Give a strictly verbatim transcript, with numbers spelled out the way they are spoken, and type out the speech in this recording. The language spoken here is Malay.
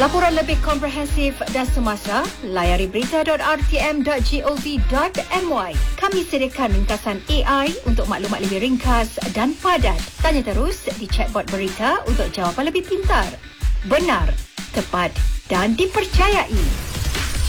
Laporan lebih komprehensif dan semasa, layari berita dot r t m dot gov dot m y. Kami sediakan ringkasan A I untuk maklumat lebih ringkas dan padat. Tanya terus di chatbot berita untuk jawapan lebih pintar. Benar, tepat dan dipercayai.